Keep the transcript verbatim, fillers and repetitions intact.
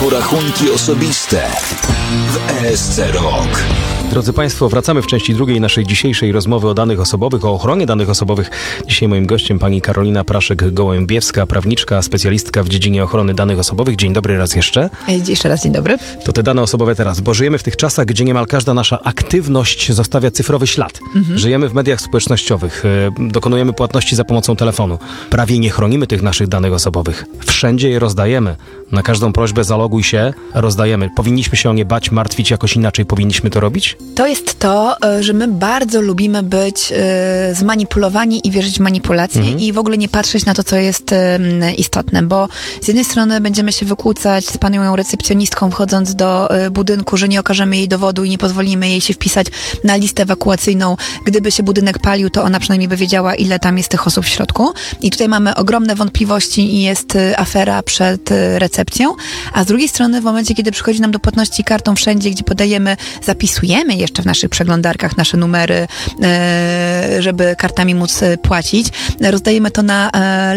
po rachunki osobiste w E S C Rok. Drodzy Państwo, wracamy w części drugiej naszej dzisiejszej rozmowy o danych osobowych, o ochronie danych osobowych. Dzisiaj moim gościem pani Karolina Praszek-Gołębiewska, prawniczka, specjalistka w dziedzinie ochrony danych osobowych. Dzień dobry raz jeszcze. Jeszcze raz dzień dobry. To te dane osobowe teraz, bo żyjemy w tych czasach, gdzie niemal każda nasza aktywność zostawia cyfrowy ślad. Mhm. Żyjemy w mediach społecznościowych, dokonujemy płatności za pomocą telefonu. Prawie nie chronimy tych naszych danych osobowych. Wszędzie je rozdajemy. Na każdą prośbę zaloguj się, rozdajemy. Powinniśmy się o nie bać, martwić, jakoś inaczej powinniśmy to robić? To jest to, że my bardzo lubimy być y, zmanipulowani i wierzyć w manipulacje mhm. i w ogóle nie patrzeć na to, co jest y, istotne, bo z jednej strony będziemy się wykłócać z panią recepcjonistką, wchodząc do y, budynku, że nie okażemy jej dowodu i nie pozwolimy jej się wpisać na listę ewakuacyjną. Gdyby się budynek palił, to ona przynajmniej by wiedziała, ile tam jest tych osób w środku. I tutaj mamy ogromne wątpliwości i jest y, afera przed y, recepcją, a z drugiej strony w momencie, kiedy przychodzi nam do płatności kartą wszędzie, gdzie podajemy, zapisujemy jeszcze w naszych przeglądarkach nasze numery, żeby kartami móc płacić. Rozdajemy to na